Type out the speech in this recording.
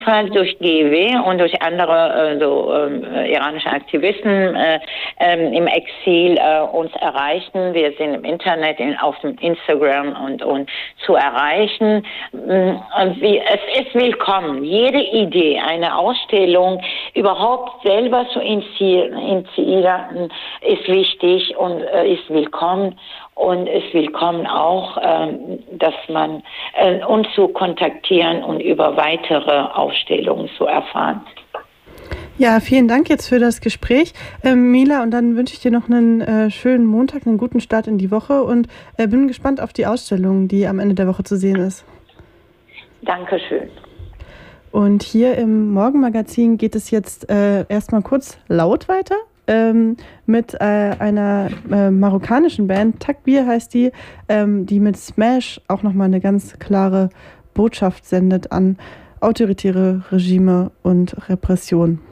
durch GEW und durch andere iranische Aktivisten im Exil uns erreichen. Wir sind im Internet, auf dem Instagram und zu erreichen. Es ist willkommen. Jede Idee, eine Ausstellung überhaupt selber zu initiieren, ist wichtig und ist willkommen. Und es ist willkommen auch, dass man uns zu kontaktieren und über weitere Aufstellungen zu erfahren. Ja, vielen Dank jetzt für das Gespräch, Mila. Und dann wünsche ich dir noch einen schönen Montag, einen guten Start in die Woche und bin gespannt auf die Ausstellung, die am Ende der Woche zu sehen ist. Dankeschön. Und hier im Morgenmagazin geht es jetzt erstmal kurz laut weiter. Mit einer marokkanischen Band, Takbir heißt die, die mit Smash auch nochmal eine ganz klare Botschaft sendet an autoritäre Regime und Repression.